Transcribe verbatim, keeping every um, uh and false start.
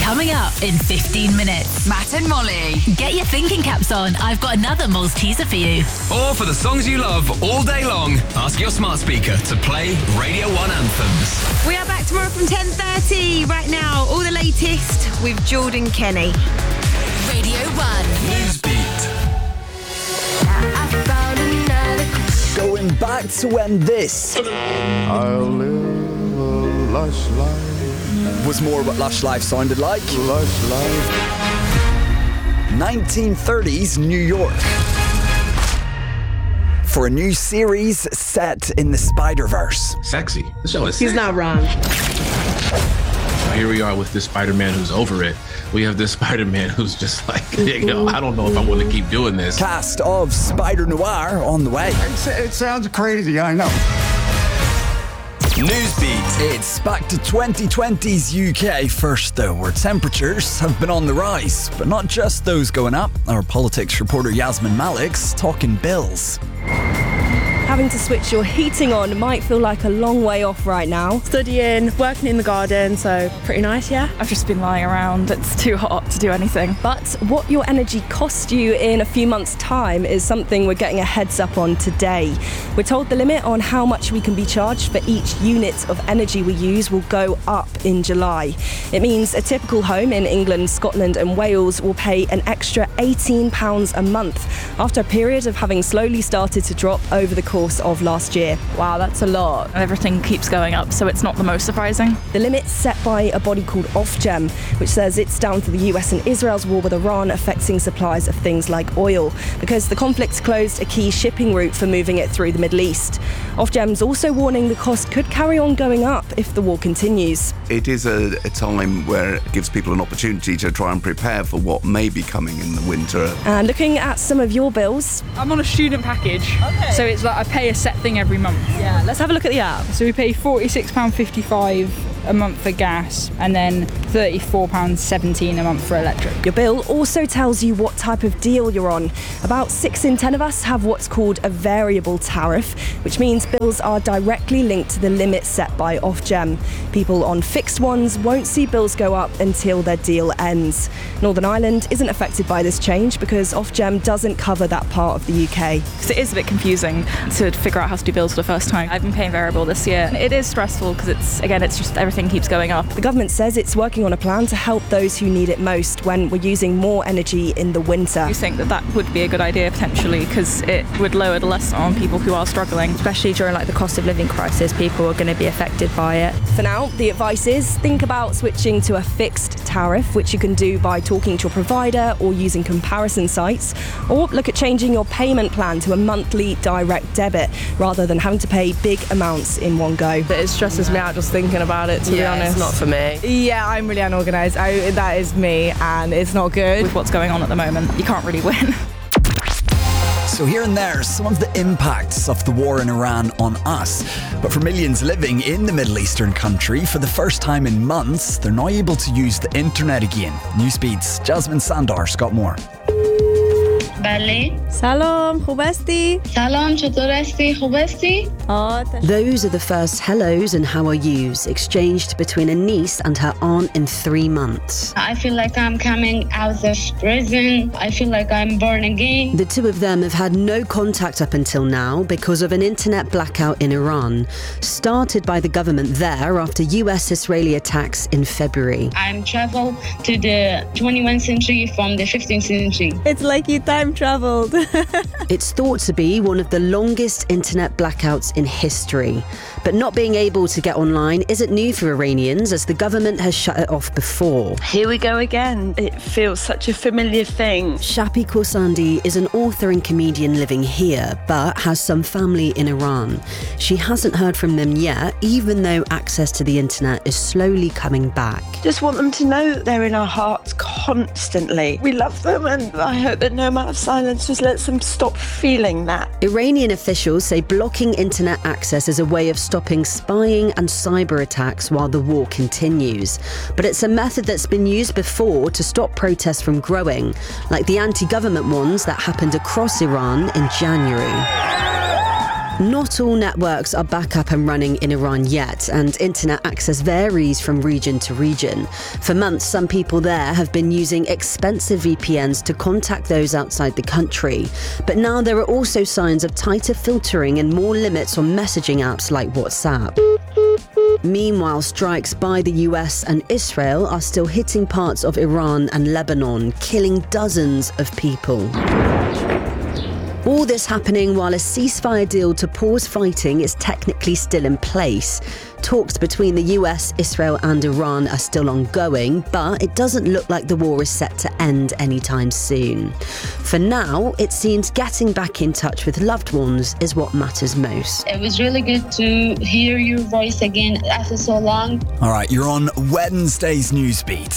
Coming up in fifteen minutes. Matt and Molly. Get your thinking caps on. I've got another Moles teaser for you. Or for the songs you love all day long, ask your smart speaker to play Radio one anthems. We are back tomorrow from ten thirty. Right now, all the latest with Jordan Kenny. Radio one. Newsbeat. I found another. Going back to when this I'll live a lush life. was more what Lush Life sounded like. Lush life. nineteen thirties New York. For a new series set in the Spider-Verse. Sexy. The show is He's sexy. not wrong. Here we are with this Spider-Man who's over it. We have this Spider-Man who's just like, you know, I don't know if I want to keep doing this. Cast of Spider Noir on the way. It sounds crazy, I know. Newsbeat. It's back to twenty twenty's U K first, though, where temperatures have been on the rise. But not just those going up. Our politics reporter Yasmin Malik's talking bills. Having to switch your heating on might feel like a long way off right now. Studying, working in the garden, so pretty nice, yeah. I've just been lying around. It's too hot to do anything. But what your energy costs you in a few months' time is something we're getting a heads up on today. We're told the limit on how much we can be charged for each unit of energy we use will go up in July. It means a typical home in England, Scotland and Wales will pay an extra eighteen pounds a month after a period of having slowly started to drop over the course of last year. Wow, that's a lot. Everything keeps going up, so it's not the most surprising. The limit's set by a body called Ofgem, which says it's down to the U S and Israel's war with Iran affecting supplies of things like oil, because the conflict closed a key shipping route for moving it through the Middle East. Ofgem's also warning the cost could carry on going up if the war continues. It is a, a time where it gives people an opportunity to try and prepare for what may be coming in the winter. And looking at some of your bills. I'm on a student package, okay. So it's like I pay a set thing every month. Yeah, let's have a look at the app. So we pay forty-six pounds fifty-five a month for gas and then thirty-four pounds seventeen a month for electric. Your bill also tells you what type of deal you're on. About six in ten of us have what's called a variable tariff, which means bills are directly linked to the limit set by Ofgem. People on fixed ones won't see bills go up until their deal ends. Northern Ireland isn't affected by this change because Ofgem doesn't cover that part of the U K. Because it is a bit confusing to figure out how to do bills for the first time. I've been paying variable this year. It is stressful because it's, again, it's just everything keeps going up. The government says it's working on a plan to help those who need it most when we're using more energy in the winter. You think that that would be a good idea potentially because it would lower the lesson on people who are struggling. Especially during like the cost of living crisis, people are going to be affected by it. For now, the advice is think about switching to a fixed tariff, which you can do by talking to your provider or using comparison sites, or look at changing your payment plan to a monthly direct debit rather than having to pay big amounts in one go. It stresses me out just thinking about it, to yeah, be honest. It's not for me. Yeah, I'm really unorganised. I, that is me, and it's not good. With what's going on at the moment, you can't really win. So here and there, some of the impacts of the war in Iran on us. But for millions living in the Middle Eastern country, for the first time in months, they're now able to use the internet again. Newsbeat's Jasmine Sandar's got more. بله سلام خوب هستی؟ سلام چطور هستی خوب هستی Those are the first hellos and how are yous exchanged between a niece and her aunt in three months. I feel like I'm coming out of prison. I feel like I'm born again. The two of them have had no contact up until now because of an internet blackout in Iran, started by the government there after U S-Israeli attacks in February. I'm traveled to the twenty-first century from the fifteenth century. It's like you time traveled. It's thought to be one of the longest internet blackouts in history. But not being able to get online isn't new for Iranians, as the government has shut it off before. Here we go again. It feels such a familiar thing. Shapi Khorsandi is an author and comedian living here, but has some family in Iran. She hasn't heard from them yet, even though access to the internet is slowly coming back. Just want them to know that they're in our hearts constantly. We love them, and I hope that no amount of silence just lets them stop feeling that. Iranian officials say blocking internet access is a way of stopping spying and cyber attacks while the war continues. But it's a method that's been used before to stop protests from growing, like the anti-government ones that happened across Iran in January. Not all networks are back up and running in Iran yet, and internet access varies from region to region. For months, some people there have been using expensive V P Ns to contact those outside the country. But now there are also signs of tighter filtering and more limits on messaging apps like WhatsApp. Meanwhile, strikes by the U S and Israel are still hitting parts of Iran and Lebanon, killing dozens of people. All this happening while a ceasefire deal to pause fighting is technically still in place. Talks between the U S, Israel and Iran are still ongoing, but it doesn't look like the war is set to end anytime soon. For now, it seems getting back in touch with loved ones is what matters most. It was really good to hear your voice again after so long. All right, you're on Wednesday's Newsbeat.